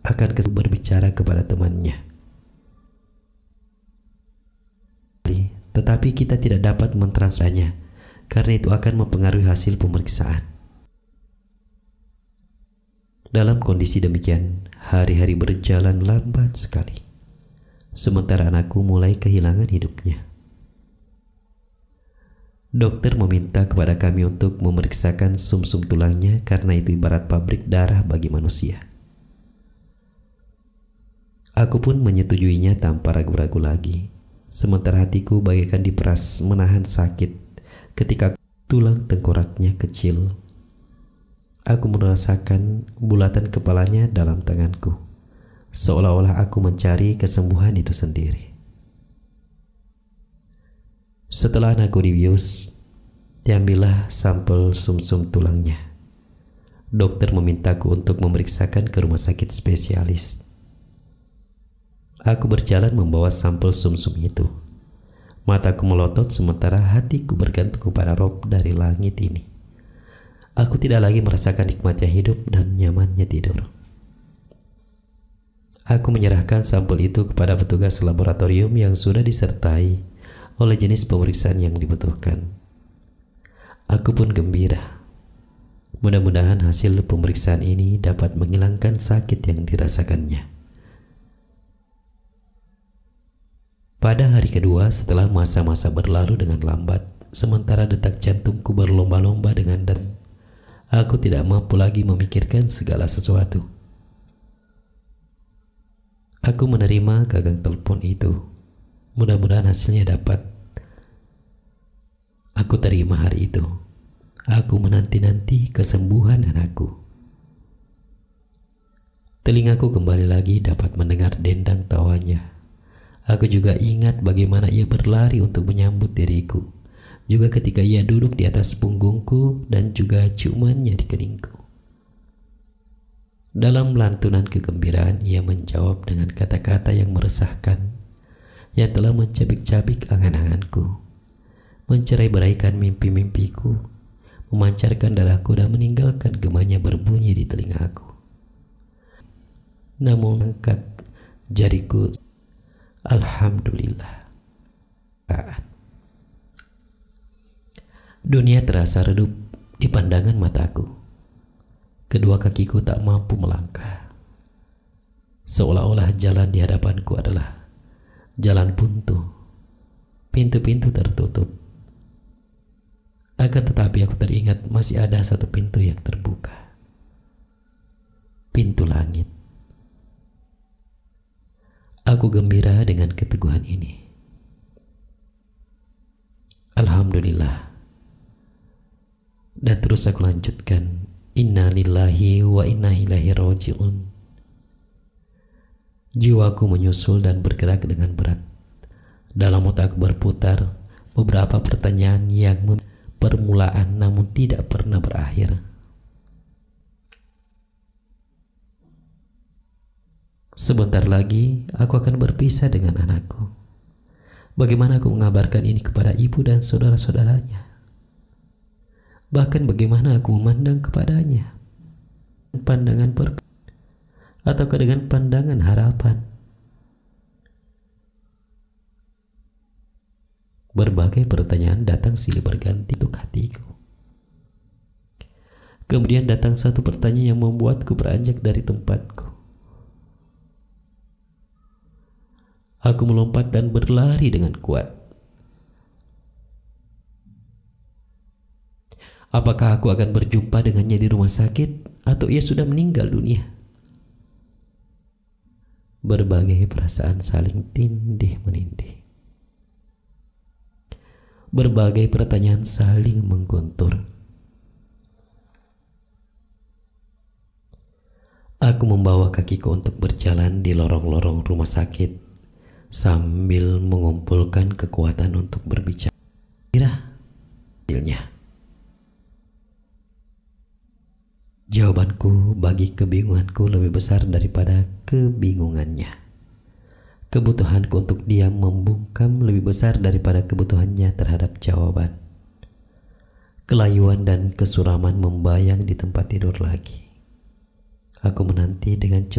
akan berbicara kepada temannya. Tetapi kita tidak dapat mentransfernya karena itu akan mempengaruhi hasil pemeriksaan. Dalam kondisi demikian, hari-hari berjalan lambat sekali. Sementara anakku mulai kehilangan hidupnya. Dokter meminta kepada kami untuk memeriksakan sumsum tulangnya karena itu ibarat pabrik darah bagi manusia. Aku pun menyetujuinya tanpa ragu-ragu lagi. Sementara hatiku bagaikan diperas menahan sakit ketika tulang tengkoraknya kecil. Aku merasakan bulatan kepalanya dalam tanganku, seolah-olah aku mencari kesembuhan itu sendiri. Setelah anakku dibius, diambillah sampel sumsum tulangnya. Dokter memintaku untuk memeriksakan ke rumah sakit spesialis. Aku berjalan membawa sampel sumsum itu. Mataku melotot sementara hatiku bergantung kepada rob dari langit ini. Aku tidak lagi merasakan nikmatnya hidup dan nyamannya tidur. Aku menyerahkan sampel itu kepada petugas laboratorium yang sudah disertai oleh jenis pemeriksaan yang dibutuhkan. Aku pun gembira. Mudah-mudahan hasil pemeriksaan ini dapat menghilangkan sakit yang dirasakannya. Pada hari kedua setelah masa-masa berlalu dengan lambat, sementara detak jantungku berlomba-lomba dengan aku tidak mampu lagi memikirkan segala sesuatu. Aku menerima gagang telepon itu. Mudah-mudahan hasilnya dapat. Aku terima hari itu. Aku menanti-nanti kesembuhan anakku. Telingaku kembali lagi dapat mendengar dendang tawanya. Aku juga ingat bagaimana ia berlari untuk menyambut diriku. Juga ketika ia duduk di atas punggungku dan juga ciumannya di keningku. Dalam lantunan kegembiraan ia menjawab dengan kata-kata yang meresahkan, yang telah mencabik-cabik angan-anganku, mencerai-beraikan mimpi-mimpiku, memancarkan darahku dan meninggalkan gemanya berbunyi di telingaku. Namun angkat jariku, alhamdulillah. Dunia terasa redup di pandangan mataku. Kedua kakiku tak mampu melangkah. Seolah-olah jalan di hadapanku adalah jalan buntu. Pintu-pintu tertutup. Akan tetapi aku teringat masih ada satu pintu yang terbuka. Pintu langit. Aku gembira dengan keteguhan ini. Alhamdulillah. Dan terus aku lanjutkan, inna lillahi wa inna ilaihi raji'un. Jiwaku menyusul dan bergerak dengan berat. Dalam otakku berputar beberapa pertanyaan yang permulaan namun tidak pernah berakhir. Sebentar lagi aku akan berpisah dengan anakku. Bagaimana aku mengabarkan ini kepada ibu dan saudara-saudaranya? Bahkan bagaimana aku memandang kepadanya, pandangan ataukah dengan pandangan harapan. Berbagai pertanyaan datang silih berganti untuk hatiku. Kemudian datang satu pertanyaan yang membuatku beranjak dari tempatku. Aku melompat dan berlari dengan kuat. Apakah aku akan berjumpa dengannya di rumah sakit atau ia sudah meninggal dunia? Berbagai perasaan saling tindih-menindih. Berbagai pertanyaan saling mengguntur. Aku membawa kakiku untuk berjalan di lorong-lorong rumah sakit sambil mengumpulkan kekuatan untuk berbicara. Hasilnya. Jawabanku bagi kebingunganku lebih besar daripada kebingungannya. Kebutuhanku untuk diam membungkam lebih besar daripada kebutuhannya terhadap jawaban. Kelayuan dan kesuraman membayang di tempat tidur lagi. Aku menanti dengan